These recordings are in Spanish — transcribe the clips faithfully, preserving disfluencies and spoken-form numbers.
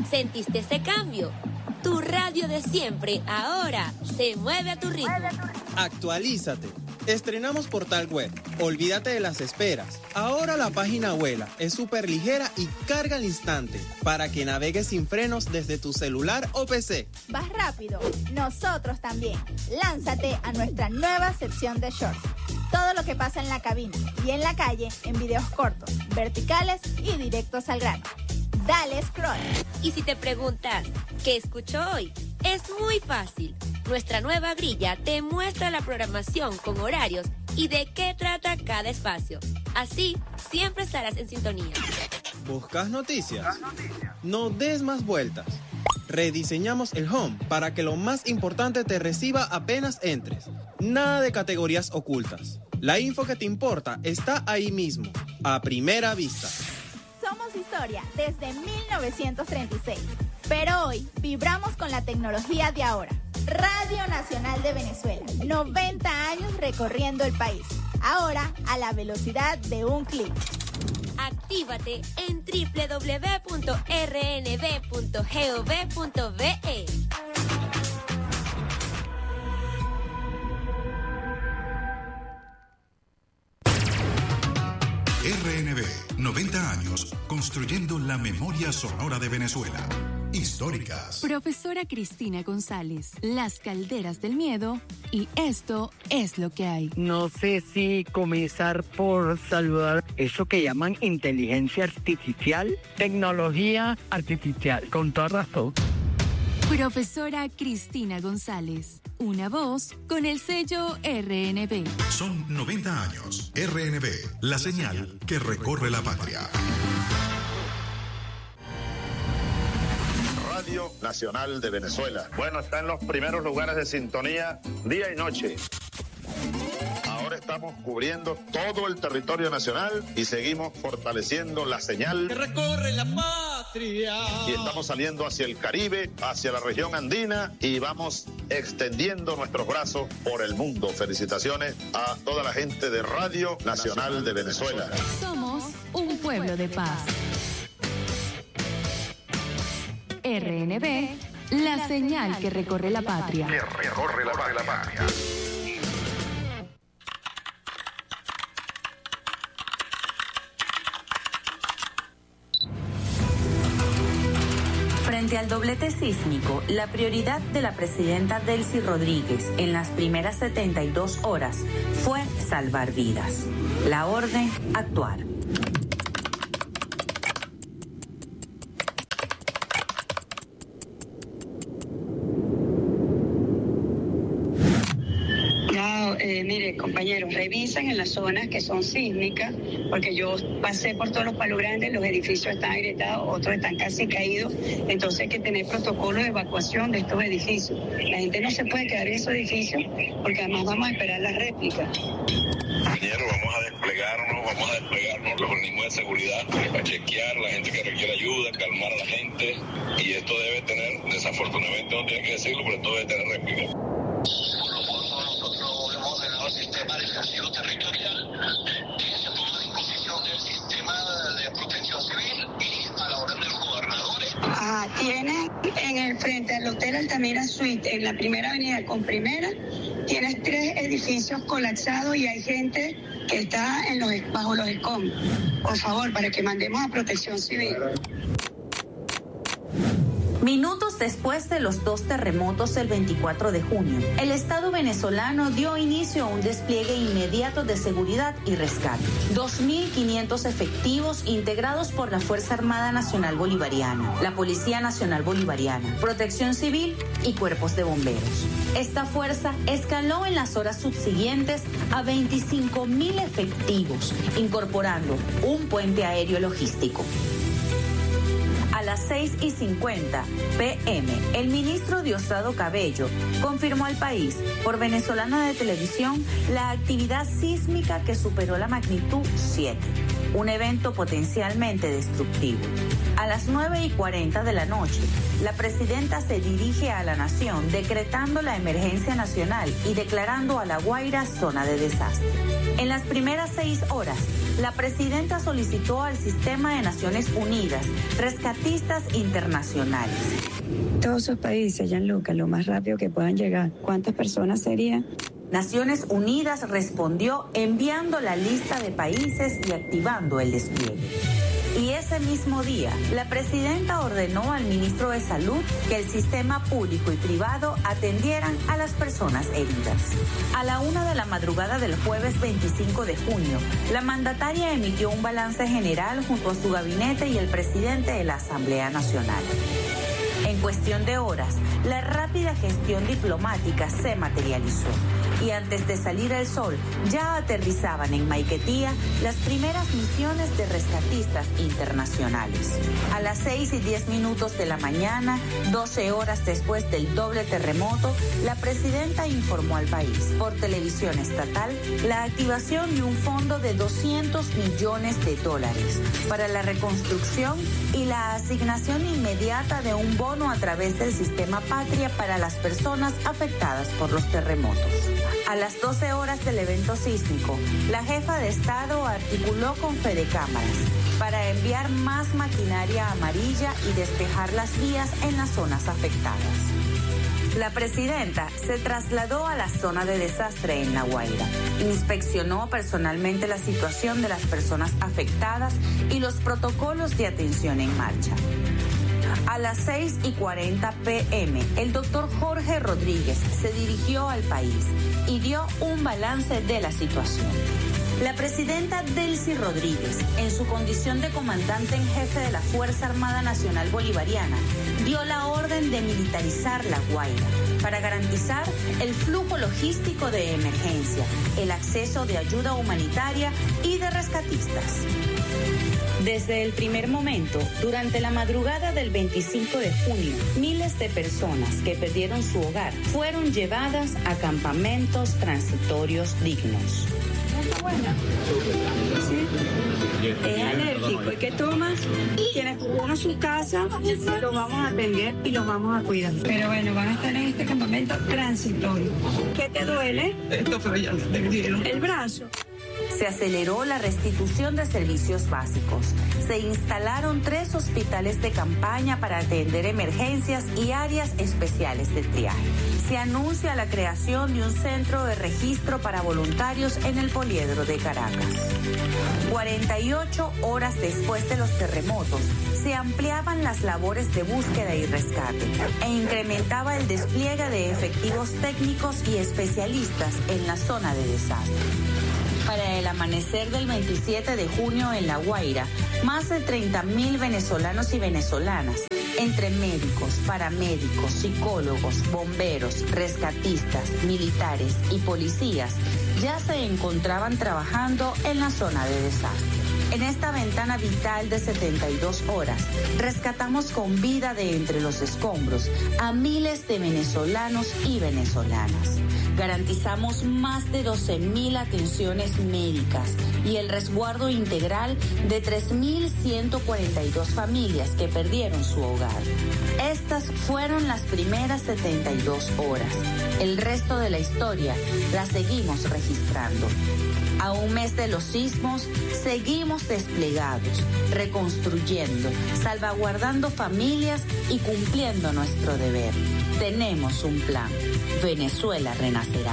¿Sentiste ese cambio? Tu radio de siempre ahora se mueve a tu ritmo. Actualízate. Estrenamos portal web. Olvídate de las esperas. Ahora la página vuela, es súper ligera y carga al instante para que navegues sin frenos desde tu celular o P C. ¿Vas rápido? Nosotros también. Lánzate a nuestra nueva sección de shorts. Todo lo que pasa en la cabina y en la calle en videos cortos, verticales y directos al grano. Dale scroll. Y si te preguntas, ¿qué escucho hoy? Es muy fácil. Nuestra nueva grilla te muestra la programación con horarios y de qué trata cada espacio. Así, siempre estarás en sintonía. ¿Buscas noticias? No des más vueltas. Rediseñamos el home para que lo más importante te reciba apenas entres. Nada de categorías ocultas. La info que te importa está ahí mismo, a primera vista. Somos historia desde mil novecientos treinta y seis, pero hoy vibramos con la tecnología de ahora. Radio Nacional de Venezuela, noventa años recorriendo el país, ahora a la velocidad de un clic. Actívate en doble u doble u doble u punto r n b punto gov punto b e. R N B, noventa años construyendo la memoria sonora de Venezuela. Históricas. Profesora Cristina González, Las Calderas del Miedo y Esto es lo que hay. No sé si comenzar por saludar eso que llaman inteligencia artificial, tecnología artificial, con toda razón. Profesora Cristina González, una voz con el sello R N B. Son noventa años. R N B, la señal que recorre la patria. Radio Nacional de Venezuela. Bueno, está en los primeros lugares de sintonía día y noche. Ahora estamos cubriendo todo el territorio nacional y seguimos fortaleciendo la señal que recorre la patria. Y estamos saliendo hacia el Caribe, hacia la región andina y vamos extendiendo nuestros brazos por el mundo. Felicitaciones a toda la gente de Radio Nacional de Venezuela. Somos un pueblo de paz. R N B, la señal que recorre la patria. Que recorre la patria. Frente al doblete sísmico, la prioridad de la presidenta Delcy Rodríguez en las primeras setenta y dos horas fue salvar vidas. La orden, actuar. Eh, mire, compañeros, revisan en las zonas que son sísmicas, porque yo pasé por todos los palos grandes, los edificios están agrietados, otros están casi caídos, entonces hay que tener protocolo de evacuación de estos edificios. La gente no se puede quedar en esos edificios, porque además vamos a esperar la réplica. Compañeros, vamos a desplegarnos, vamos a desplegarnos los organismos de seguridad para chequear a la gente que requiere ayuda, calmar a la gente, y esto debe tener, desafortunadamente no tiene que decirlo, pero esto debe tener réplica. Sistema defensivo territorial que se ponga a disposición del sistema de protección civil y a la orden de los gobernadores. Ah, tienen en el frente al Hotel Altamira Suite, en la primera avenida con primera, tienes tres edificios colapsados y hay gente que está en los bajo los escombros. Por favor, para que mandemos a protección civil. Minutos después de los dos terremotos del veinticuatro de junio, el Estado venezolano dio inicio a un despliegue inmediato de seguridad y rescate. dos mil quinientos efectivos integrados por la Fuerza Armada Nacional Bolivariana, la Policía Nacional Bolivariana, Protección Civil y cuerpos de bomberos. Esta fuerza escaló en las horas subsiguientes a veinticinco mil efectivos, incorporando un puente aéreo logístico. A las seis y cincuenta p m, el ministro Diosdado Cabello confirmó al país, por Venezolana de Televisión, la actividad sísmica que superó la magnitud siete, un evento potencialmente destructivo. A las nueve y cuarenta de la noche, la presidenta se dirige a la nación decretando la emergencia nacional y declarando a La Guaira zona de desastre. En las primeras seis horas, la presidenta solicitó al Sistema de Naciones Unidas rescatistas internacionales. Todos esos países, Gianluca, lo más rápido que puedan llegar. ¿Cuántas personas serían? Naciones Unidas respondió enviando la lista de países y activando el despliegue. Y ese mismo día, la presidenta ordenó al ministro de Salud que el sistema público y privado atendieran a las personas heridas. A la una de la madrugada del jueves veinticinco de junio, la mandataria emitió un balance general junto a su gabinete y el presidente de la Asamblea Nacional. En cuestión de horas, la rápida gestión diplomática se materializó y antes de salir el sol ya aterrizaban en Maiquetía las primeras misiones de rescatistas internacionales. A las seis y diez minutos de la mañana, doce horas después del doble terremoto, la presidenta informó al país por televisión estatal la activación de un fondo de doscientos millones de dólares para la reconstrucción y la asignación inmediata de un bono a través del sistema Patria para las personas afectadas por los terremotos. A las doce horas del evento sísmico, la jefa de Estado articuló con Fedecámaras para enviar más maquinaria amarilla y despejar las vías en las zonas afectadas. La presidenta se trasladó a la zona de desastre en La Guaira, inspeccionó personalmente la situación de las personas afectadas y los protocolos de atención en marcha. A las seis y cuarenta pm, el doctor Jorge Rodríguez se dirigió al país y dio un balance de la situación. La presidenta Delcy Rodríguez, en su condición de comandante en jefe de la Fuerza Armada Nacional Bolivariana, dio la orden de militarizar La Guaira para garantizar el flujo logístico de emergencia, el acceso de ayuda humanitaria y de rescatistas. Desde el primer momento, durante la madrugada del veinticinco de junio, miles de personas que perdieron su hogar fueron llevadas a campamentos transitorios dignos. Sí. Es alérgico. ¿Y qué tomas? Tienes uno a su casa, lo vamos a atender y los vamos a cuidar. Pero bueno, van a estar en este campamento transitorio. ¿Qué te duele? Esto fue ya, el brazo. Se aceleró la restitución de servicios básicos. Se instalaron tres hospitales de campaña para atender emergencias y áreas especiales de triaje. Se anuncia la creación de un centro de registro para voluntarios en el Poliedro de Caracas. cuarenta y ocho horas después de los terremotos, se ampliaban las labores de búsqueda y rescate e incrementaba el despliegue de efectivos técnicos y especialistas en la zona de desastre. Para el amanecer del veintisiete de junio en La Guaira, más de treinta mil venezolanos y venezolanas, entre médicos, paramédicos, psicólogos, bomberos, rescatistas, militares y policías, ya se encontraban trabajando en la zona de desastre. En esta ventana vital de setenta y dos horas, rescatamos con vida de entre los escombros a miles de venezolanos y venezolanas. Garantizamos más de doce mil atenciones médicas y el resguardo integral de tres mil ciento cuarenta y dos familias que perdieron su hogar. Estas fueron las primeras setenta y dos horas. El resto de la historia la seguimos registrando. A un mes de los sismos, seguimos desplegados, reconstruyendo, salvaguardando familias y cumpliendo nuestro deber. Tenemos un plan. Venezuela renacerá.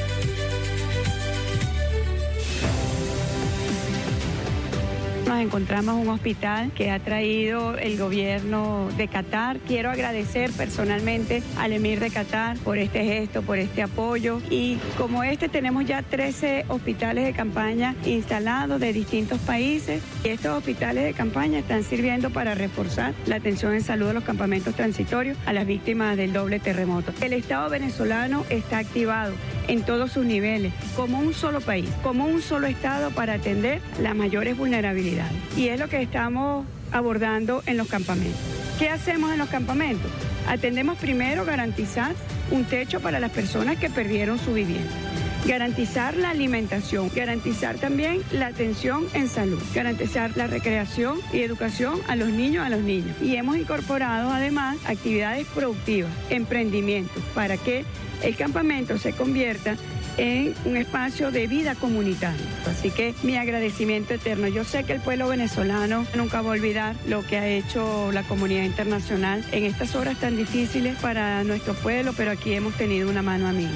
Nos encontramos un hospital que ha traído el gobierno de Qatar. Quiero agradecer personalmente al emir de Qatar por este gesto, por este apoyo. Y como este tenemos ya trece hospitales de campaña instalados de distintos países. Y estos hospitales de campaña están sirviendo para reforzar la atención en salud de los campamentos transitorios a las víctimas del doble terremoto. El Estado venezolano está activado en todos sus niveles, como un solo país, como un solo Estado para atender las mayores vulnerabilidades. Y es lo que estamos abordando en los campamentos. ¿Qué hacemos en los campamentos? Atendemos primero garantizar un techo para las personas que perdieron su vivienda. garantizar la alimentación, garantizar también la atención en salud, garantizar la recreación y educación a los niños, a los niños. Y hemos incorporado además actividades productivas, emprendimientos, para que el campamento se convierta en un espacio de vida comunitaria. Así que mi agradecimiento eterno. Yo sé que el pueblo venezolano nunca va a olvidar lo que ha hecho la comunidad internacional en estas horas tan difíciles para nuestro pueblo, pero aquí hemos tenido una mano amiga.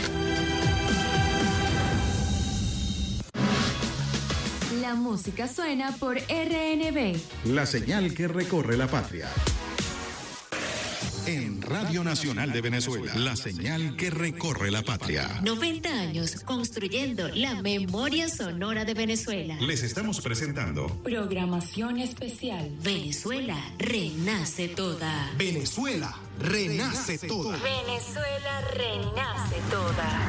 La música suena por R N B. La señal que recorre la patria. En Radio Nacional de Venezuela, la señal que recorre la patria. noventa años construyendo la memoria sonora de Venezuela. Les estamos presentando Programación especial. Venezuela renace toda. Venezuela renace toda. Venezuela renace toda.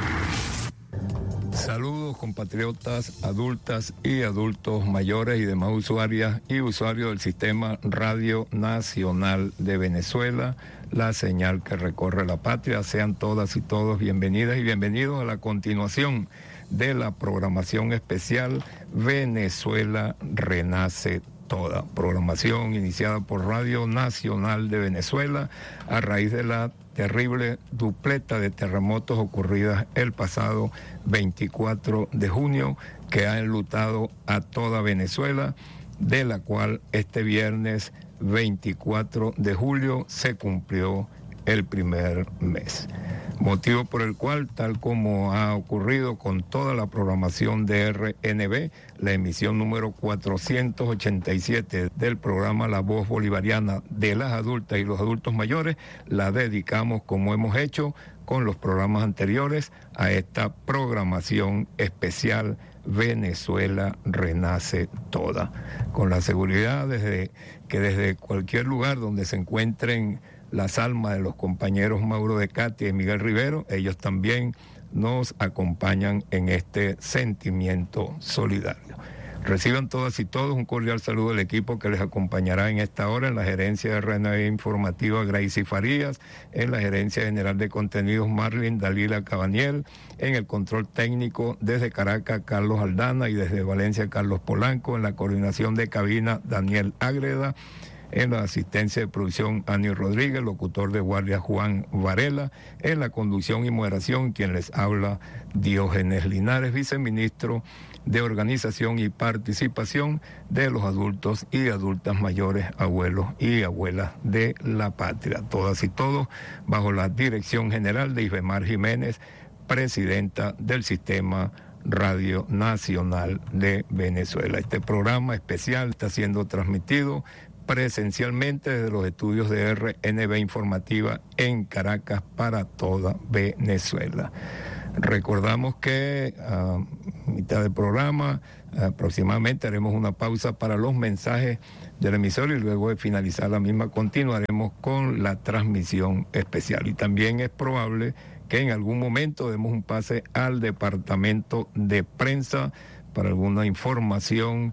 Saludos compatriotas, adultas y adultos mayores y demás usuarias y usuarios del Sistema Radio Nacional de Venezuela, la señal que recorre la patria. Sean todas y todos bienvenidas y bienvenidos a la continuación de la programación especial Venezuela Renace Toda. Programación iniciada por Radio Nacional de Venezuela a raíz de la terrible dupleta de terremotos ocurridas el pasado veinticuatro de junio, que ha enlutado a toda Venezuela, de la cual este viernes veinticuatro de julio se cumplió el primer mes. Motivo por el cual, tal como ha ocurrido con toda la programación de R N B, la emisión número cuatrocientos ochenta y siete del programa La Voz Bolivariana de las adultas y los adultos mayores, la dedicamos, como hemos hecho con los programas anteriores, a esta programación especial Venezuela Renace Toda. Con la seguridad desde que desde cualquier lugar donde se encuentren las almas de los compañeros Mauro de Katia y Miguel Rivero, ellos también nos acompañan en este sentimiento solidario. Reciban todas y todos un cordial saludo del equipo que les acompañará en esta hora, en la gerencia de R N B Informativa Gracie Farías, en la gerencia general de contenidos Marlin Dalila Cabaniel, en el control técnico desde Caracas Carlos Aldana y desde Valencia Carlos Polanco, en la coordinación de cabina Daniel Ágreda, en la asistencia de producción Ani Rodríguez, locutor de guardia Juan Varela, en la conducción y moderación quien les habla Diógenes Linares, viceministro de Organización y Participación de los adultos y adultas mayores, abuelos y abuelas de la patria. Todas y todos bajo la dirección general de Isbemar Jiménez, presidenta del Sistema Radio Nacional de Venezuela. Este programa especial está siendo transmitido presencialmente desde los estudios de R N B Informativa en Caracas para toda Venezuela. Recordamos que a mitad del programa aproximadamente haremos una pausa para los mensajes del emisor y luego de finalizar la misma continuaremos con la transmisión especial. Y también es probable que en algún momento demos un pase al departamento de prensa para alguna información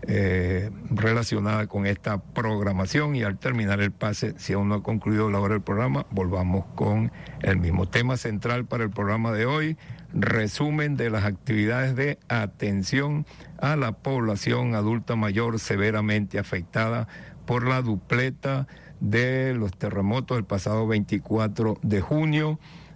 Eh, relacionada con esta programación, y al terminar el pase, si aún no ha concluido la hora del programa, volvamos con el mismo tema central para el programa de hoy: resumen de las actividades de atención a la población adulta mayor severamente afectada por la dupleta de los terremotos del pasado veinticuatro de junio.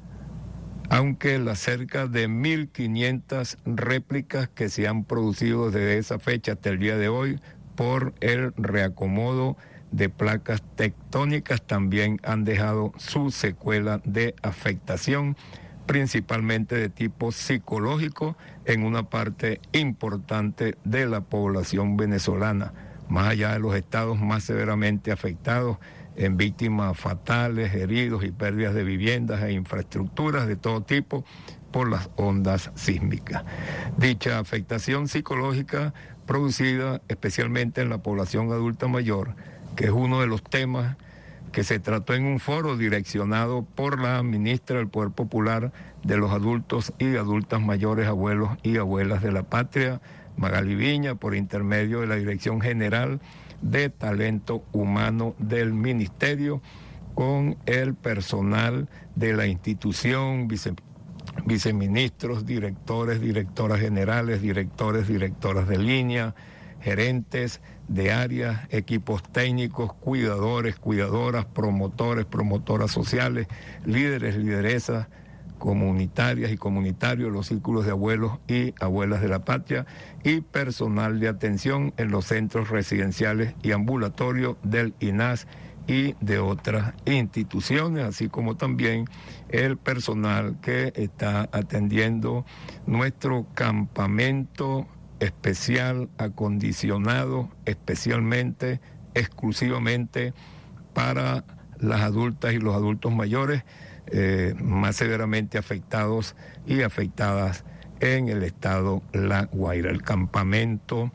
Aunque las cerca de mil quinientas réplicas que se han producido desde esa fecha hasta el día de hoy por el reacomodo de placas tectónicas también han dejado su secuela de afectación, principalmente de tipo psicológico, en una parte importante de la población venezolana, más allá de los estados más severamente afectados, en víctimas fatales, heridos y pérdidas de viviendas e infraestructuras de todo tipo por las ondas sísmicas. Dicha afectación psicológica producida especialmente en la población adulta mayor, que es uno de los temas que se trató en un foro direccionado por la ministra del Poder Popular de los Adultos y Adultas Mayores, Abuelos y Abuelas de la Patria, Magali Viña, por intermedio de la Dirección General de Talento Humano del Ministerio, con el personal de la institución, vice, viceministros, directores, directoras generales, directores, directoras de línea, gerentes de áreas, equipos técnicos, cuidadores, cuidadoras, promotores, promotoras sociales, líderes, lideresas comunitarias y comunitarios, los círculos de abuelos y abuelas de la patria y personal de atención en los centros residenciales y ambulatorios del I N A S y de otras instituciones, así como también el personal que está atendiendo nuestro campamento especial acondicionado especialmente, exclusivamente para las adultas y los adultos mayores eh, más severamente afectados y afectadas en el estado La Guaira. El campamento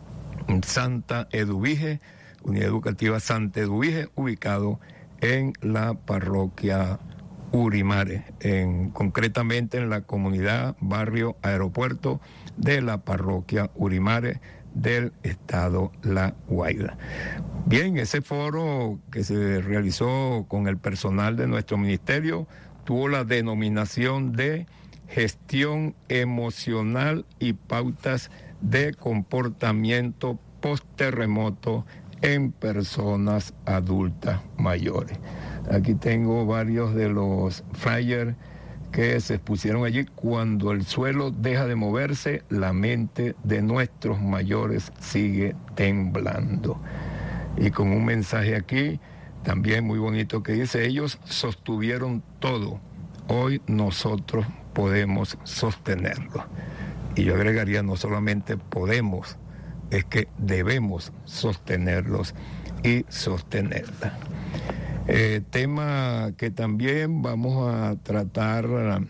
Santa Eduvige, Unidad Educativa Santa Eduvige, ubicado en la parroquia Urimare, en, concretamente en la comunidad Barrio Aeropuerto de la parroquia Urimare del estado La Guaira. Bien, ese foro que se realizó con el personal de nuestro ministerio tuvo la denominación de Gestión Emocional y Pautas de Comportamiento Post-Terremoto en Personas Adultas Mayores. Aquí tengo varios de los flyers que se expusieron allí. Cuando el suelo deja de moverse, la mente de nuestros mayores sigue temblando. Y con un mensaje aquí, también muy bonito, que dice: ellos sostuvieron todo, hoy nosotros podemos sostenerlo. Y yo agregaría, no solamente podemos, es que debemos sostenerlos y sostenerla. Eh, tema que también vamos a tratar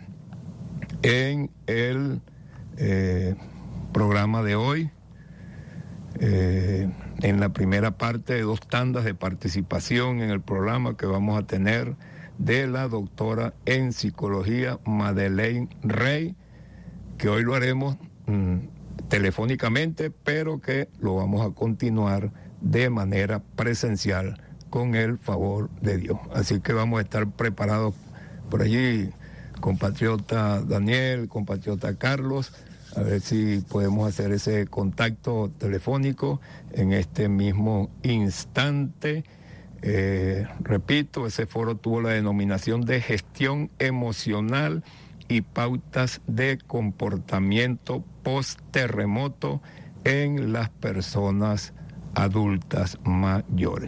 en el eh, programa de hoy, eh, en la primera parte de dos tandas de participación en el programa que vamos a tener de la doctora en psicología Madeleine Rey, que hoy lo haremos mmm, telefónicamente, pero que lo vamos a continuar de manera presencial con el favor de Dios. Así que vamos a estar preparados por allí, compatriota Daniel, compatriota Carlos, a ver si podemos hacer ese contacto telefónico en este mismo instante. Eh, repito, ese foro tuvo la denominación de Gestión Emocional y Pautas de Comportamiento Post-Terremoto en las Personas Adultas Mayores.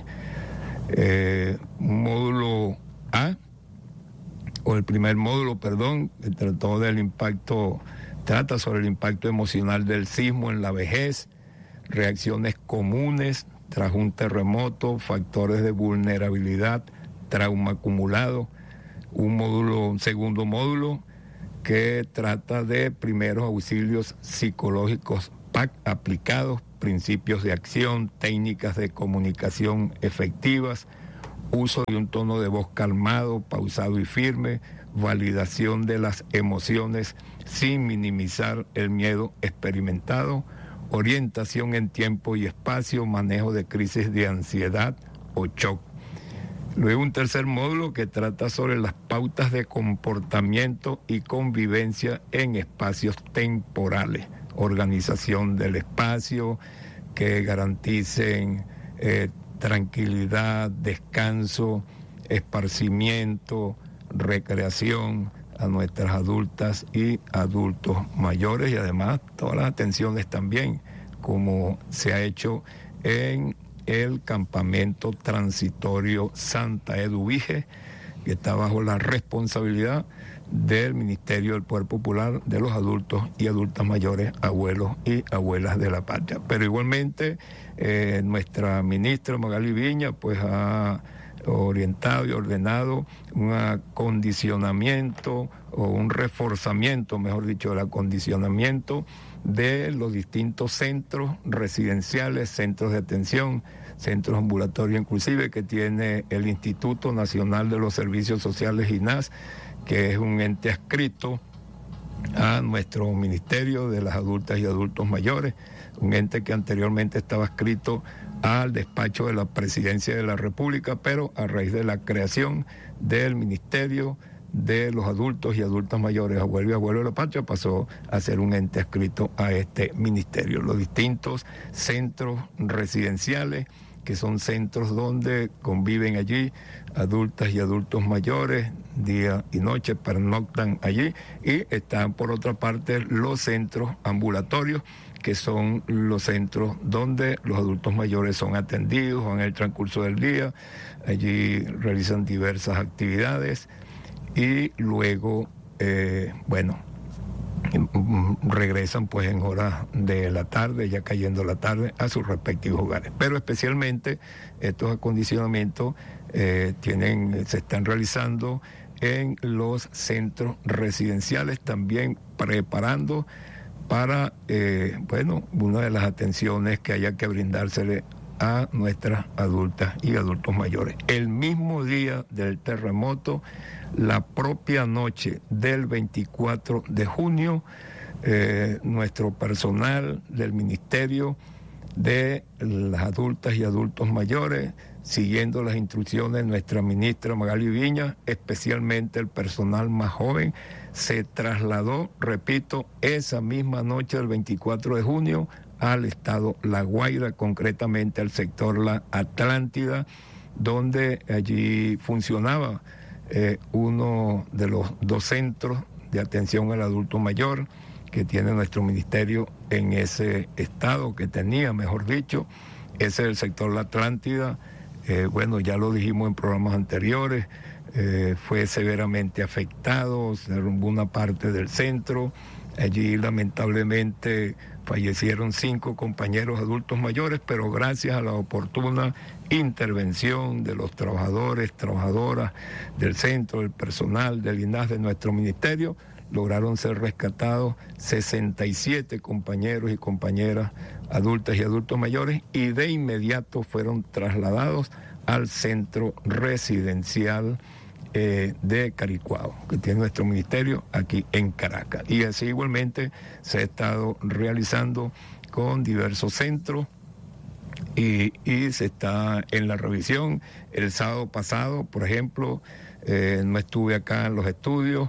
Eh, módulo A, o el primer módulo, perdón, que trató del impacto, trata sobre el impacto emocional del sismo en la vejez, reacciones comunes tras un terremoto, factores de vulnerabilidad, trauma acumulado. Un módulo, un segundo módulo que trata de primeros auxilios psicológicos P A C aplicados, principios de acción, técnicas de comunicación efectivas, uso de un tono de voz calmado, pausado y firme, validación de las emociones sin minimizar el miedo experimentado, orientación en tiempo y espacio, manejo de crisis de ansiedad o shock. Luego un tercer módulo que trata sobre las pautas de comportamiento y convivencia en espacios temporales, organización del espacio, que garanticen eh, tranquilidad, descanso, esparcimiento, recreación a nuestras adultas y adultos mayores, y además todas las atenciones también, como se ha hecho en el campamento transitorio Santa Eduvige, que está bajo la responsabilidad del Ministerio del Poder Popular de los adultos y adultas mayores, abuelos y abuelas de la patria. Pero igualmente eh, nuestra ministra Magali Viña pues ha orientado y ordenado un acondicionamiento o un reforzamiento, mejor dicho, el acondicionamiento de los distintos centros residenciales, centros de atención, centros ambulatorios inclusive, que tiene el Instituto Nacional de los Servicios Sociales, I N A S, que es un ente adscrito a nuestro Ministerio de las Adultas y Adultos Mayores, un ente que anteriormente estaba adscrito al despacho de la Presidencia de la República, pero a raíz de la creación del Ministerio de los adultos y adultas mayores, abuelo y abuelo de la patria, pasó a ser un ente adscrito a este ministerio. Los distintos centros residenciales, que son centros donde conviven allí adultas y adultos mayores, día y noche, pernoctan allí, y están por otra parte los centros ambulatorios, que son los centros donde los adultos mayores son atendidos en el transcurso del día. Allí realizan diversas actividades y luego, eh, bueno, regresan pues en horas de la tarde, ya cayendo la tarde, a sus respectivos hogares. Pero especialmente estos acondicionamientos eh, tienen, se están realizando en los centros residenciales, también preparando para, eh, bueno, una de las atenciones que haya que brindársele a nuestras adultas y adultos mayores. El mismo día del terremoto, la propia noche del veinticuatro de junio, eh, nuestro personal del Ministerio de las Adultas y Adultos Mayores, siguiendo las instrucciones de nuestra ministra Magali Viña, especialmente el personal más joven, se trasladó, repito, esa misma noche del veinticuatro de junio al estado La Guaira, concretamente al sector La Atlántida, donde allí funcionaba eh, uno de los dos centros de atención al adulto mayor que tiene nuestro ministerio en ese estado, que tenía, mejor dicho. Ese es el sector La Atlántida. Eh, bueno, ya lo dijimos en programas anteriores, eh, fue severamente afectado, se derrumbó una parte del centro. Allí lamentablemente fallecieron cinco compañeros adultos mayores, pero gracias a la oportuna intervención de los trabajadores, trabajadoras del centro, del personal, del I N A S de nuestro ministerio, lograron ser rescatados sesenta y siete compañeros y compañeras adultas y adultos mayores, y de inmediato fueron trasladados al centro residencial eh, de Caricuao, que tiene nuestro ministerio aquí en Caracas. Y así igualmente se ha estado realizando con diversos centros y, y se está en la revisión. El sábado pasado, por ejemplo, eh, no estuve acá en los estudios,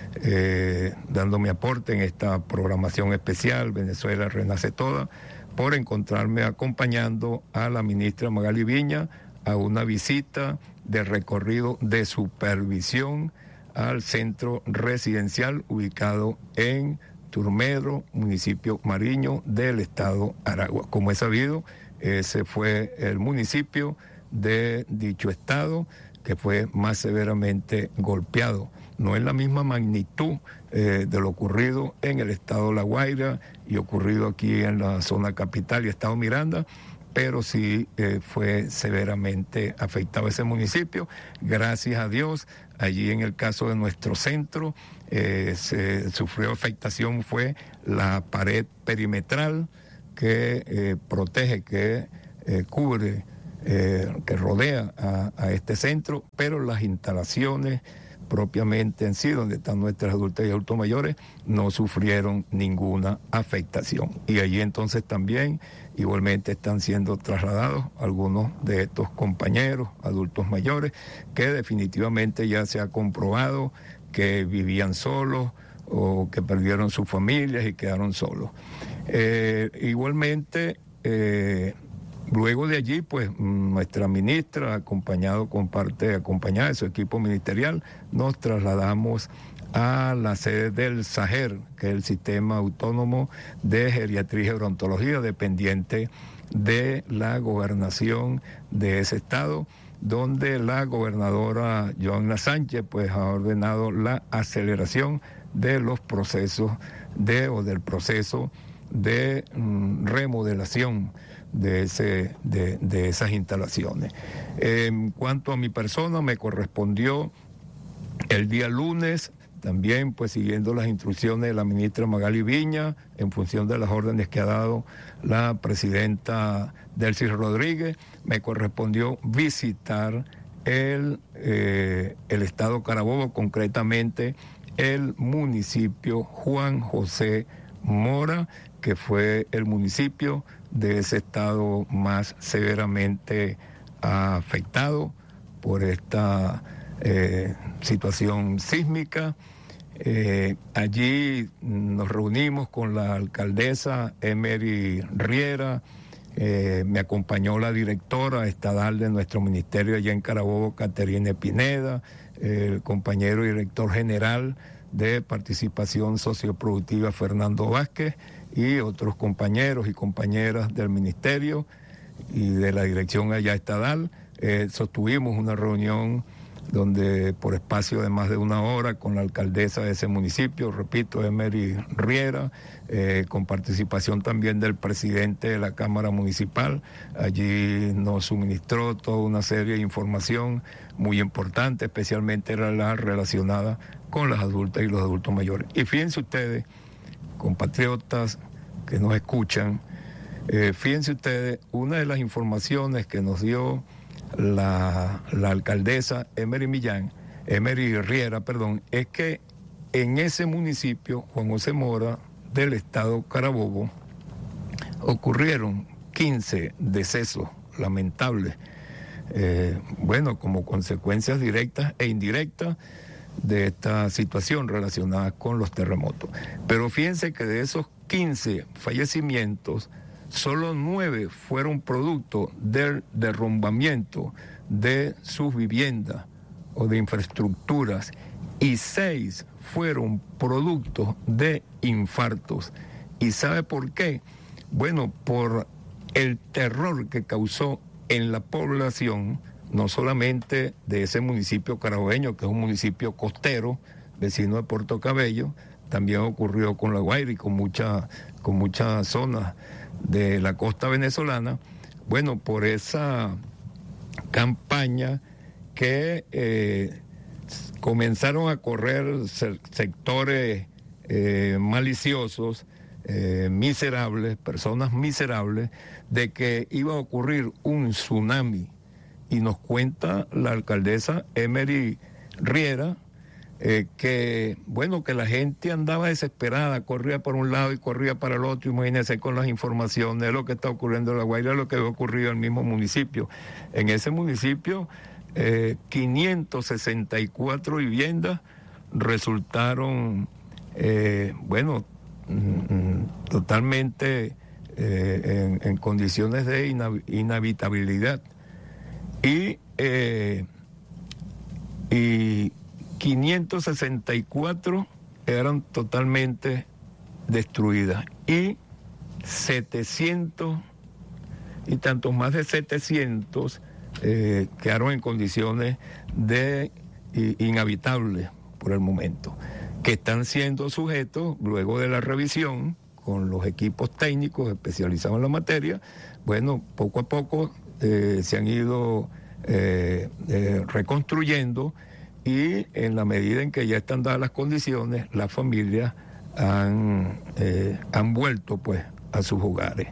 Eh, dando mi aporte en esta programación especial Venezuela Renace Toda, por encontrarme acompañando a la ministra Magali Viña a una visita de recorrido de supervisión al centro residencial ubicado en Turmero, municipio Mariño del estado Aragua. Como es sabido, ese fue el municipio de dicho estado que fue más severamente golpeado. No es la misma magnitud eh, de lo ocurrido en el estado La Guaira y ocurrido aquí en la zona capital y estado Miranda, pero sí eh, fue severamente afectado ese municipio. Gracias a Dios, allí en el caso de nuestro centro, eh, se sufrió afectación, fue la pared perimetral que eh, protege, que eh, cubre, eh, que rodea a, a este centro, pero las instalaciones propiamente en sí, donde están nuestras adultas y adultos mayores, no sufrieron ninguna afectación. Y allí entonces también igualmente están siendo trasladados algunos de estos compañeros adultos mayores que definitivamente ya se ha comprobado que vivían solos o que perdieron sus familias y quedaron solos. Eh, igualmente, eh, luego de allí, pues nuestra ministra, acompañado con parte, acompañada de su equipo ministerial, nos trasladamos a la sede del SAGER, que es el Sistema Autónomo de Geriatría y Gerontología, dependiente de la gobernación de ese estado, donde la gobernadora Joanna Sánchez pues ha ordenado la aceleración de los procesos de o del proceso de mm, remodelación de, ese, de, de esas instalaciones. En cuanto a mi persona, me correspondió el día lunes, también pues siguiendo las instrucciones de la ministra Magali Viña, en función de las órdenes que ha dado la presidenta Delcy Rodríguez, me correspondió visitar el, eh, el estado Carabobo, concretamente el municipio Juan José Mora, que fue el municipio de ese estado más severamente afectado por esta eh, situación sísmica. Eh, allí nos reunimos con la alcaldesa Emery Riera, eh, me acompañó la directora estadal de nuestro ministerio allá en Carabobo, Caterine Pineda, eh, el compañero director general de participación socioproductiva Fernando Vázquez y otros compañeros y compañeras del ministerio y de la dirección allá estadal. Eh, sostuvimos una reunión donde por espacio de más de una hora con la alcaldesa de ese municipio, repito, Emery Riera, eh, con participación también del presidente de la Cámara Municipal. Allí nos suministró toda una serie de información muy importante, especialmente era la relacionada con las adultas y los adultos mayores. Y fíjense ustedes, compatriotas que nos escuchan, eh, fíjense ustedes, una de las informaciones que nos dio La, la alcaldesa Emery Millán, Emery Riera, perdón, es que en ese municipio, Juan José Mora, del estado Carabobo, ocurrieron quince decesos lamentables, eh, bueno, como consecuencias directas e indirectas de esta situación relacionada con los terremotos. Pero fíjense que de esos quince fallecimientos, solo nueve fueron producto del derrumbamiento de sus viviendas o de infraestructuras y seis fueron producto de infartos. ¿Y sabe por qué? Bueno, por el terror que causó en la población, no solamente de ese municipio carabobeño, que es un municipio costero, vecino de Puerto Cabello, también ocurrió con La Guaira y con muchas con muchas zonas de la costa venezolana, bueno, por esa campaña que eh, comenzaron a correr sectores eh, maliciosos, eh, miserables, personas miserables, de que iba a ocurrir un tsunami. Y nos cuenta la alcaldesa Emery Riera, Eh, que, bueno, que la gente andaba desesperada, corría por un lado y corría para el otro. Imagínense con las informaciones de lo que está ocurriendo en La Guaira, lo que había ocurrido en el mismo municipio. En ese municipio, eh, quinientas sesenta y cuatro viviendas resultaron, eh, bueno, mm, totalmente eh, en, en condiciones de inhab- inhabitabilidad. Y, eh, y quinientas sesenta y cuatro eran totalmente destruidas y setecientos y tantos más de setecientos eh, quedaron en condiciones de eh, inhabitables por el momento, que están siendo sujetos luego de la revisión con los equipos técnicos especializados en la materia. Bueno, poco a poco eh, se han ido eh, eh, reconstruyendo. Y en la medida en que ya están dadas las condiciones, las familias han, eh, han vuelto pues a sus hogares.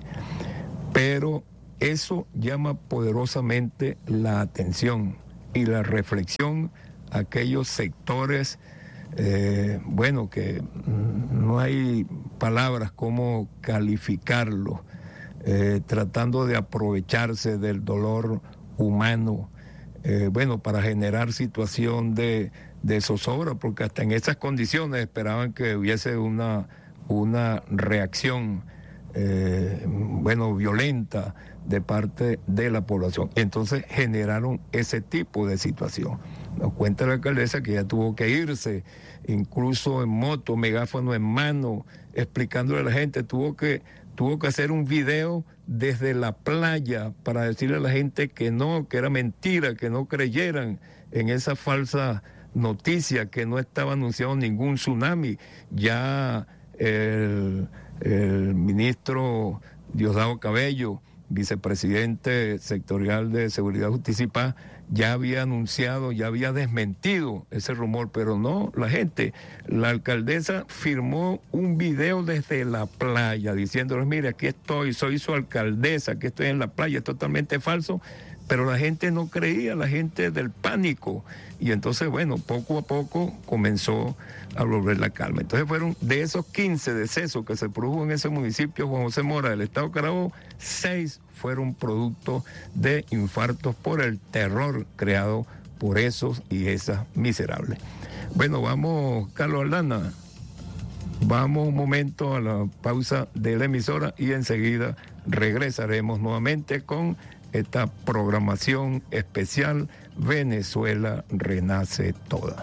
Pero eso llama poderosamente la atención y la reflexión a aquellos sectores, eh, bueno, que no hay palabras como calificarlos, eh, tratando de aprovecharse del dolor humano, Eh, bueno, para generar situación de, de zozobra, porque hasta en esas condiciones esperaban que hubiese una, una reacción, eh, bueno, violenta de parte de la población. Entonces generaron ese tipo de situación. Nos cuenta la alcaldesa que ya tuvo que irse, incluso en moto, megáfono en mano, explicándole a la gente, tuvo que, tuvo que hacer un video desde la playa para decirle a la gente que no, que era mentira, que no creyeran en esa falsa noticia, que no estaba anunciado ningún tsunami. Ya el, el ministro Diosdado Cabello, vicepresidente sectorial de Seguridad, Justicia y Paz, ya había anunciado, ya había desmentido ese rumor, pero no, la gente, la alcaldesa firmó un video desde la playa diciéndoles, mire, aquí estoy, soy su alcaldesa, aquí estoy en la playa, es totalmente falso, pero la gente no creía, la gente del pánico, y entonces, bueno, poco a poco comenzó a volver la calma. Entonces fueron de esos quince decesos que se produjo en ese municipio, Juan José Mora, del estado Carabobo, seis fueron producto de infartos por el terror creado por esos y esas miserables. Bueno, vamos, Carlos Aldana, vamos un momento a la pausa de la emisora y enseguida regresaremos nuevamente con esta programación especial Venezuela Renace Toda.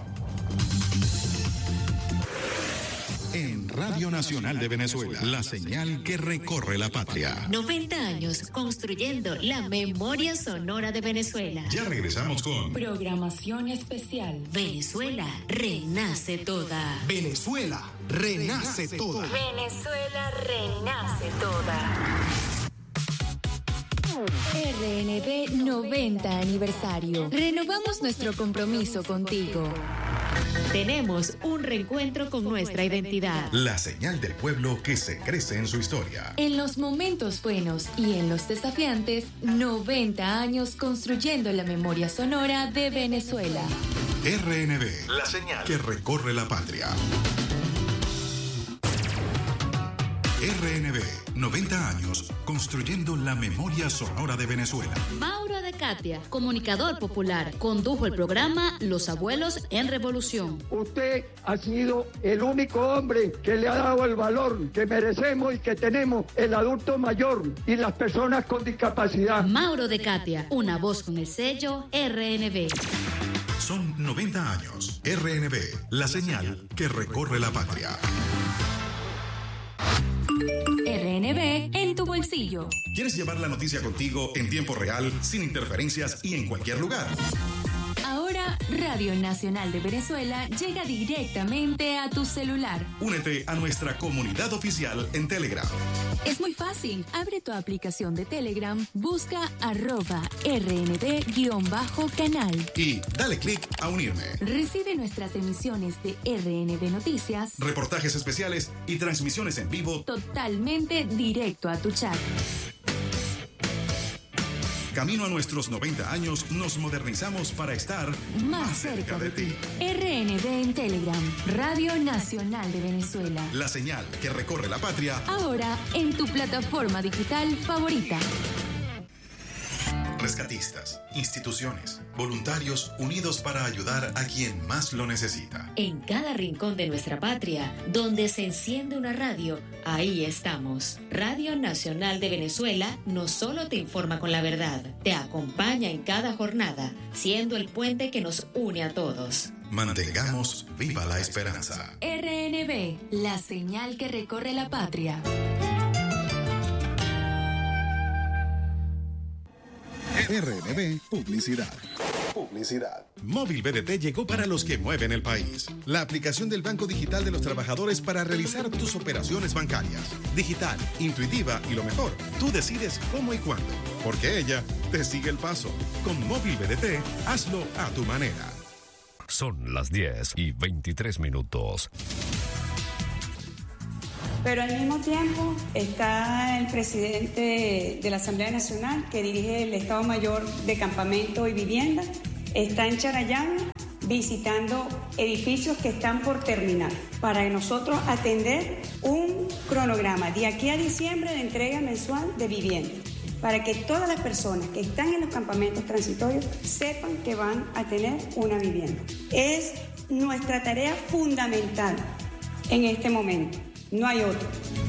En Radio Nacional de Venezuela, la señal que recorre la patria. noventa años construyendo la memoria sonora de Venezuela. Ya regresamos con programación especial Venezuela Renace Toda. Venezuela Renace Toda. Venezuela Renace Toda. R N B noventa aniversario. Renovamos nuestro compromiso contigo. Tenemos un reencuentro con nuestra identidad. La señal del pueblo que se crece en su historia. En los momentos buenos y en los desafiantes, noventa años construyendo la memoria sonora de Venezuela. R N B, la señal que recorre la patria. R N B, noventa años construyendo la memoria sonora de Venezuela. Mauro de Katia, comunicador popular, condujo el programa Los Abuelos en Revolución. Usted ha sido el único hombre que le ha dado el valor que merecemos y que tenemos el adulto mayor y las personas con discapacidad. Mauro de Katia, una voz con el sello R N B. Son noventa años. R N B, la señal que recorre la patria. R N B en tu bolsillo. ¿Quieres llevar la noticia contigo en tiempo real, sin interferencias y en cualquier lugar? Ahora, Radio Nacional de Venezuela llega directamente a tu celular. Únete a nuestra comunidad oficial en Telegram. Es muy fácil. Abre tu aplicación de Telegram, busca arroba rnb-canal. Y dale clic a unirme. Recibe nuestras emisiones de R N B Noticias, reportajes especiales y transmisiones en vivo totalmente directo a tu chat. Camino a nuestros noventa años, nos modernizamos para estar más, más cerca, cerca de ti. R N B en Telegram, Radio Nacional de Venezuela. La señal que recorre la patria. Ahora en tu plataforma digital favorita. Rescatistas, instituciones, voluntarios unidos para ayudar a quien más lo necesita. En cada rincón de nuestra patria, donde se enciende una radio, ahí estamos. Radio Nacional de Venezuela no solo te informa con la verdad, te acompaña en cada jornada, siendo el puente que nos une a todos. Mantengamos viva la esperanza. R N B, la señal que recorre la patria. R N B Publicidad. Publicidad. Móvil B D T llegó para los que mueven el país. La aplicación del Banco Digital de los Trabajadores para realizar tus operaciones bancarias. Digital, intuitiva y lo mejor, tú decides cómo y cuándo, porque ella te sigue el paso. Con Móvil B D T, hazlo a tu manera. Son las diez y veintitrés minutos. Pero al mismo tiempo está el presidente de la Asamblea Nacional que dirige el Estado Mayor de Campamento y Vivienda, está en Charallave visitando edificios que están por terminar para nosotros atender un cronograma de aquí a diciembre de entrega mensual de vivienda, para que todas las personas que están en los campamentos transitorios sepan que van a tener una vivienda. Es nuestra tarea fundamental en este momento. No hay otro.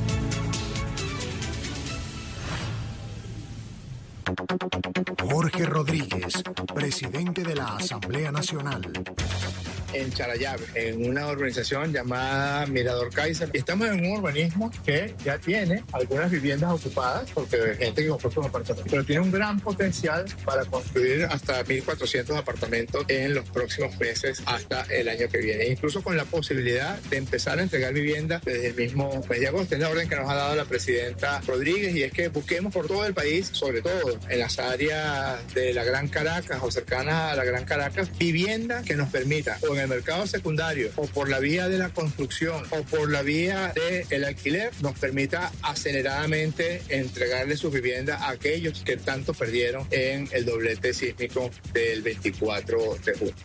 Jorge Rodríguez, presidente de la Asamblea Nacional. En Charallave, en una urbanización llamada Mirador Kaiser. Estamos en un urbanismo que ya tiene algunas viviendas ocupadas, porque hay gente que compró sus apartamentos, pero tiene un gran potencial para construir hasta mil cuatrocientos apartamentos en los próximos meses hasta el año que viene. Incluso con la posibilidad de empezar a entregar viviendas desde el mismo mes de agosto. Es la orden que nos ha dado la presidenta Rodríguez, y es que busquemos por todo el país, sobre todo en las áreas de la Gran Caracas o cercanas a la Gran Caracas, vivienda que nos permita, o en el mercado secundario, o por la vía de la construcción, o por la vía del alquiler, nos permita aceleradamente entregarle sus viviendas a aquellos que tanto perdieron en el doblete sísmico del veinticuatro de junio.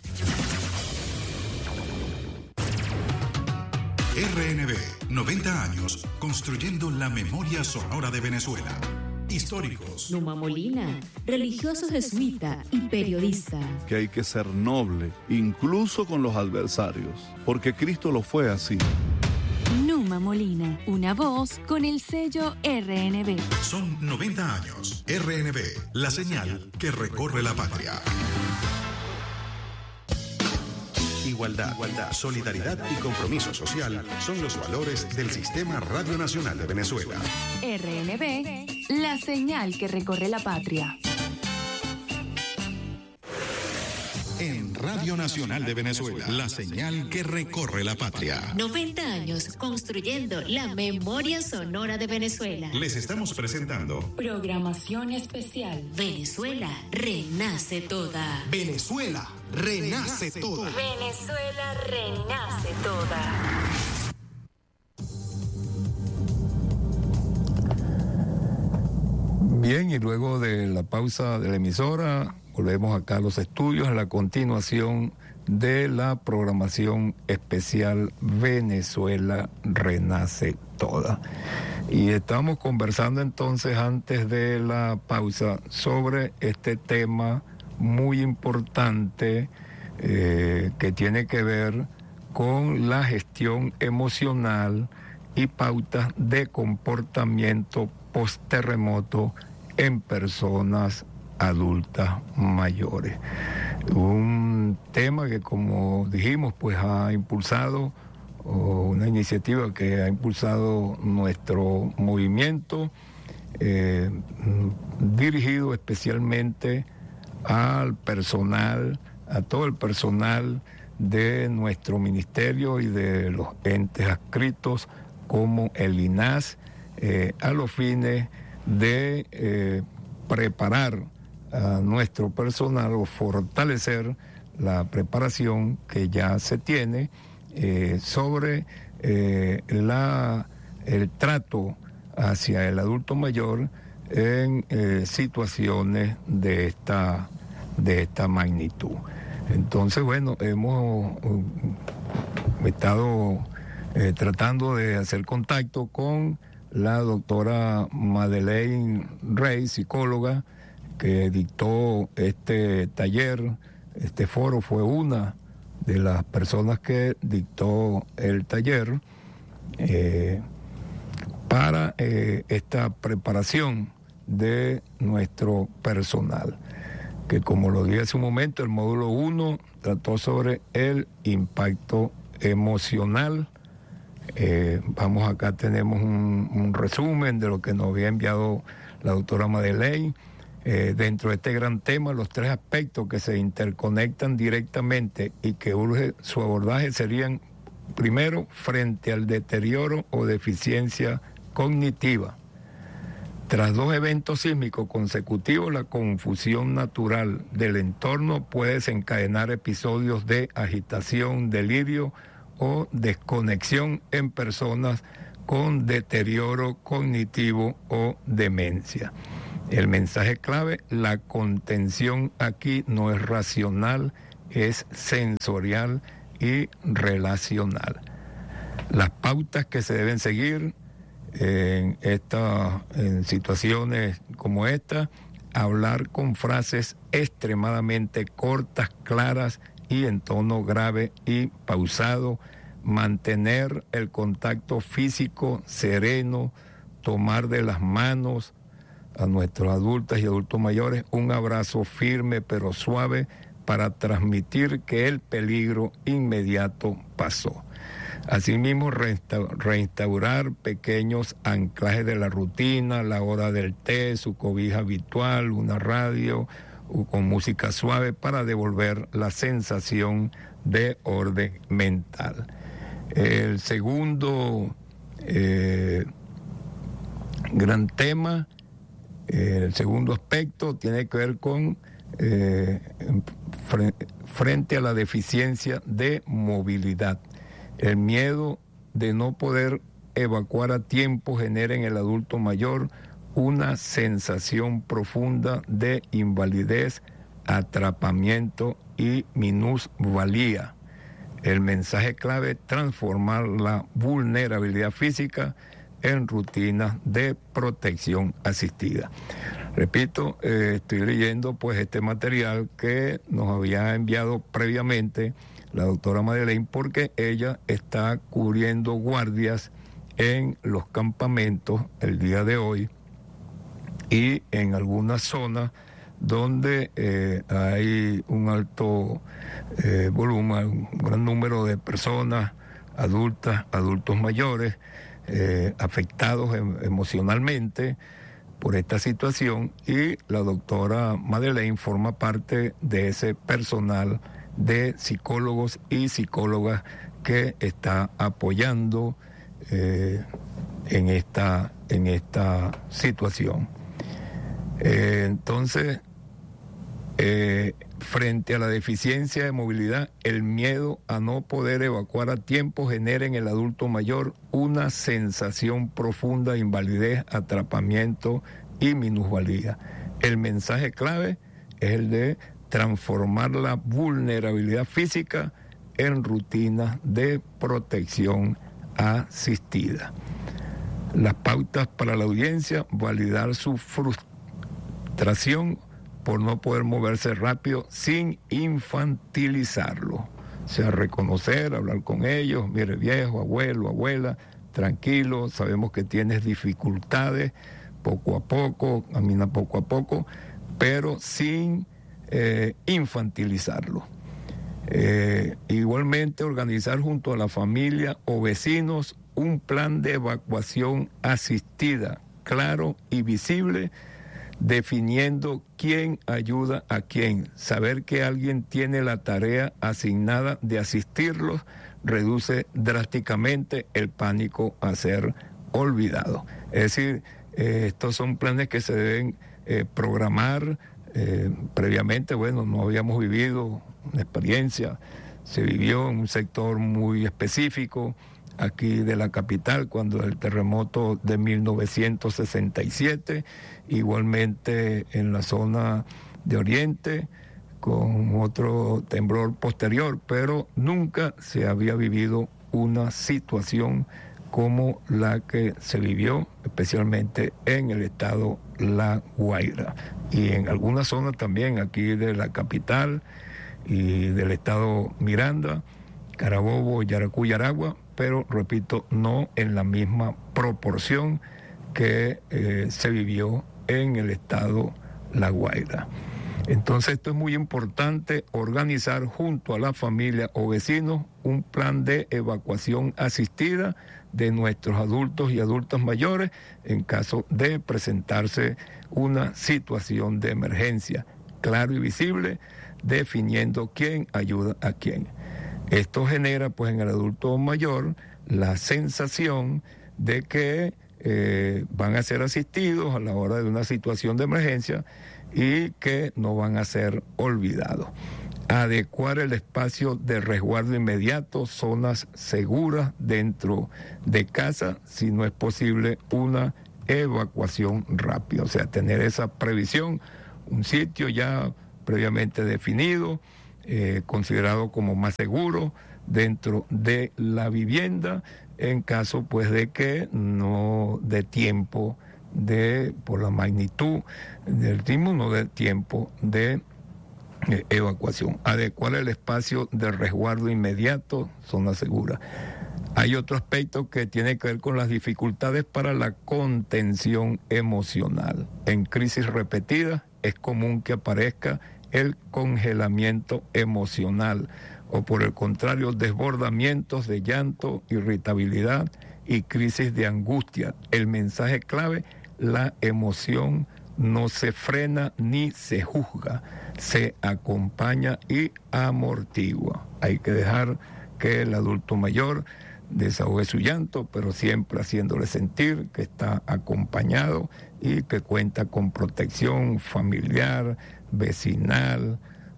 R N B, noventa años construyendo la memoria sonora de Venezuela. históricos. Numa Molina, religioso jesuita y periodista. Que hay que ser noble, incluso con los adversarios, porque Cristo lo fue así. Numa Molina, una voz con el sello R N B. Son noventa años. R N B, la señal que recorre la patria. Igualdad, igualdad, solidaridad y compromiso social son los valores del Sistema Radio Nacional de Venezuela. R N B, la señal que recorre la patria. En Radio Nacional de Venezuela, la señal que recorre la patria. noventa años construyendo la memoria sonora de Venezuela. Les estamos presentando Programación especial. Venezuela renace toda. Venezuela renace toda. Venezuela renace toda. Bien, y luego de la pausa de la emisora, volvemos acá a los estudios en la continuación de la programación especial Venezuela Renace Toda. Y estamos conversando entonces antes de la pausa sobre este tema muy importante eh, que tiene que ver con la gestión emocional y pautas de comportamiento post-terremoto en personas adultas mayores. Un tema que, como dijimos, pues ha impulsado, o una iniciativa que ha impulsado nuestro movimiento, eh, dirigido especialmente al personal, a todo el personal de nuestro ministerio y de los entes adscritos como el I N A S, eh, a los fines de eh, preparar a nuestro personal o fortalecer la preparación que ya se tiene eh, sobre eh, la, el trato hacia el adulto mayor en eh, situaciones de esta, de esta magnitud. Entonces, bueno, hemos uh, estado eh, tratando de hacer contacto con la doctora Madeleine Rey, psicóloga, que dictó este taller. Este foro fue una de las personas que dictó el taller eh, para eh, esta preparación de nuestro personal, que, como lo dije hace un momento, el módulo uno trató sobre el impacto emocional. Eh, vamos, acá tenemos un, un resumen de lo que nos había enviado la doctora Madeleine. Eh, dentro de este gran tema, los tres aspectos que se interconectan directamente y que urge su abordaje serían: primero, frente al deterioro o deficiencia cognitiva. Tras dos eventos sísmicos consecutivos, la confusión natural del entorno puede desencadenar episodios de agitación, delirio o desconexión en personas con deterioro cognitivo o demencia. El mensaje clave: la contención aquí no es racional, es sensorial y relacional. Las pautas que se deben seguir en, esta, en situaciones como esta: hablar con frases extremadamente cortas, claras y en tono grave y pausado, mantener el contacto físico sereno, tomar de las manos a nuestros adultos y adultos mayores un abrazo firme pero suave para transmitir que el peligro inmediato pasó. Asimismo, reinstaurar pequeños anclajes de la rutina, la hora del té, su cobija habitual, una radio o con música suave para devolver la sensación de orden mental. El segundo eh, gran tema, eh, el segundo aspecto tiene que ver con eh, frente a la deficiencia de movilidad. El miedo de no poder evacuar a tiempo genera en el adulto mayor una sensación profunda de invalidez, atrapamiento y minusvalía. El mensaje clave: transformar la vulnerabilidad física en rutinas de protección asistida. Repito, eh, estoy leyendo pues este material que nos había enviado previamente la doctora Madeleine, porque ella está cubriendo guardias en los campamentos el día de hoy y en algunas zonas donde eh, hay un alto eh, volumen, un gran número de personas adultas, adultos mayores, eh, afectados em, emocionalmente por esta situación, y la doctora Madeleine forma parte de ese personal de psicólogos y psicólogas que está apoyando eh, en esta, en esta situación. Eh, entonces, eh, frente a la deficiencia de movilidad, el miedo a no poder evacuar a tiempo genera en el adulto mayor una sensación profunda de invalidez, atrapamiento y minusvalía. El mensaje clave es el de transformar la vulnerabilidad física en rutinas de protección asistida. Las pautas para la audiencia: validar su frustración por no poder moverse rápido sin infantilizarlo. O sea, reconocer, hablar con ellos: mire, viejo, abuelo, abuela, tranquilo, sabemos que tienes dificultades, poco a poco, camina poco a poco, pero sin eh, infantilizarlo. Eh, igualmente, organizar junto a la familia o vecinos un plan de evacuación asistida, claro y visible, definiendo quién ayuda a quién. Saber que alguien tiene la tarea asignada de asistirlos reduce drásticamente el pánico a ser olvidado. Es decir, eh, estos son planes que se deben eh, programar eh, previamente. Bueno, no habíamos vivido una experiencia, se vivió en un sector muy específico aquí de la capital cuando el terremoto de mil novecientos sesenta y siete, igualmente en la zona de Oriente con otro temblor posterior, pero nunca se había vivido una situación como la que se vivió, especialmente en el estado La Guaira y en algunas zonas también aquí de la capital y del estado Miranda, Carabobo, Yaracuy, Aragua, pero repito, no en la misma proporción que eh, se vivió en el estado La Guaira. Entonces esto es muy importante, organizar junto a la familia o vecinos un plan de evacuación asistida de nuestros adultos y adultas mayores en caso de presentarse una situación de emergencia, claro y visible, definiendo quién ayuda a quién. Esto genera pues en el adulto mayor la sensación de que eh, van a ser asistidos a la hora de una situación de emergencia y que no van a ser olvidados. Adecuar el espacio de resguardo inmediato, zonas seguras dentro de casa, si no es posible una evacuación rápida. O sea, tener esa previsión, un sitio ya previamente definido, eh, considerado como más seguro dentro de la vivienda, en caso pues de que no dé tiempo de, por la magnitud del sismo, no dé tiempo de eh, evacuación. Adecuar el espacio de resguardo inmediato, zona segura. Hay otro aspecto que tiene que ver con las dificultades para la contención emocional. En crisis repetidas es común que aparezca el congelamiento emocional o, por el contrario, desbordamientos de llanto, irritabilidad y crisis de angustia. El mensaje clave: la emoción no se frena ni se juzga, se acompaña y amortigua. Hay que dejar que el adulto mayor desahogue su llanto, pero siempre haciéndole sentir que está acompañado y que cuenta con protección familiar, vecinal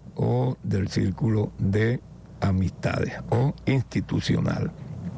o del círculo de amistades o institucional.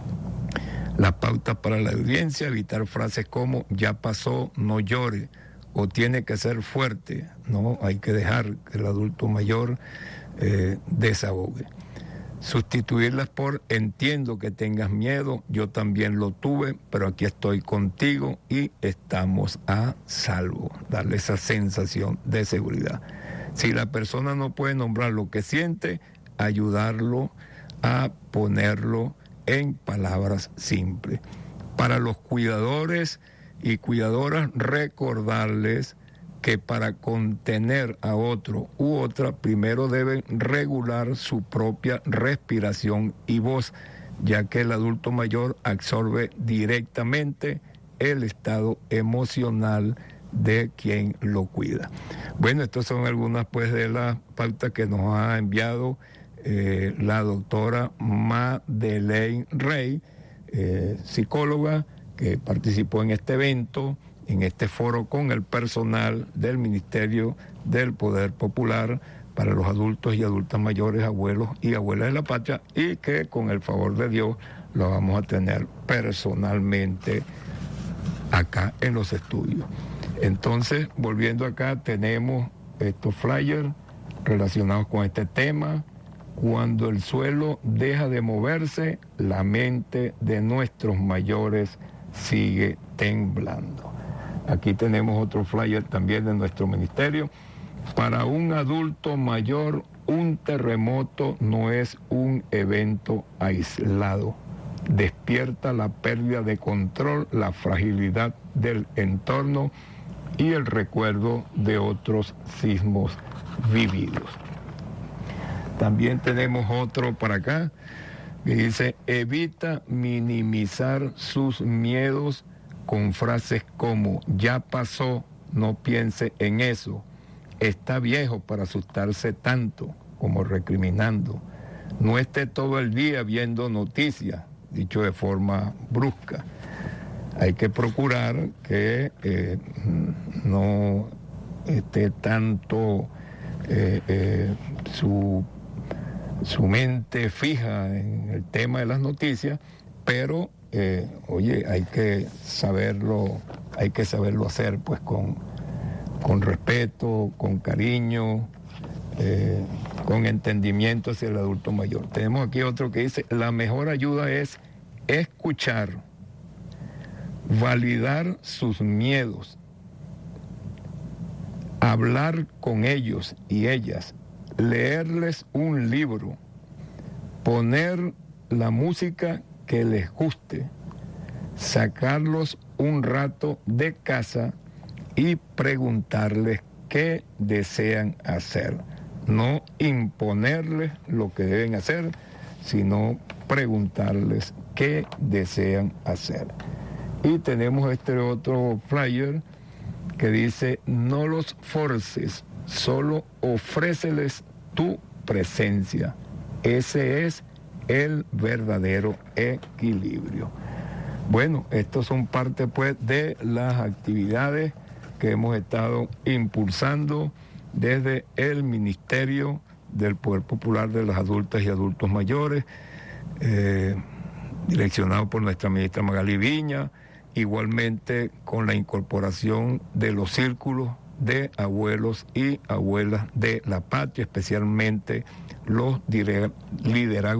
Las pautas para la audiencia: evitar frases como "ya pasó, no llore" o "tiene que ser fuerte". No, hay que dejar que el adulto mayor eh, desahogue. sustituirlas por entiendo que tengas miedo, yo también lo tuve, pero aquí estoy contigo y estamos a salvo. Darle esa sensación de seguridad. Si la persona no puede nombrar lo que siente, ayudarlo a ponerlo en palabras simples. Para los cuidadores y cuidadoras, recordarles que para contener a otro u otra, primero deben regular su propia respiración y voz, ya que el adulto mayor absorbe directamente el estado emocional de quien lo cuida. Bueno, estas son algunas pues de las pautas que nos ha enviado eh, la doctora Madeleine Rey, eh, psicóloga, que participó en este evento, en este foro con el personal del Ministerio del Poder Popular para los adultos y adultas mayores, abuelos y abuelas de la patria, y que con el favor de Dios lo vamos a tener personalmente acá en los estudios. Entonces, volviendo acá, tenemos estos flyers relacionados con este tema. Cuando el suelo deja de moverse, la mente de nuestros mayores sigue temblando. Aquí tenemos otro flyer también de nuestro ministerio. Para un adulto mayor, un terremoto no es un evento aislado. Despierta la pérdida de control, la fragilidad del entorno y el recuerdo de otros sismos vividos. También tenemos otro para acá que dice: evita minimizar sus miedos con frases como ya pasó, no piense en eso, está viejo para asustarse tanto, como recriminando, no esté todo el día viendo noticias, dicho de forma brusca. Hay que procurar que eh, no esté tanto eh, eh, su, su mente fija en el tema de las noticias, pero Eh, oye, hay que saberlo, hay que saberlo hacer pues con, con respeto, con cariño, eh, con entendimiento hacia el adulto mayor. Tenemos aquí otro que dice: la mejor ayuda es escuchar, validar sus miedos, hablar con ellos y ellas, leerles un libro, poner la música que les guste, sacarlos un rato de casa y preguntarles qué desean hacer. No imponerles lo que deben hacer, sino preguntarles qué desean hacer. Y tenemos este otro flyer que dice: no los forces, solo ofréceles tu presencia. Ese es el verdadero equilibrio. Bueno, estos son parte pues de las actividades que hemos estado impulsando desde el Ministerio del Poder Popular de las Adultas y Adultos Mayores, eh, direccionado por nuestra ministra Magali Viña, igualmente con la incorporación de los círculos de abuelos y abuelas de la patria, especialmente los liderazgos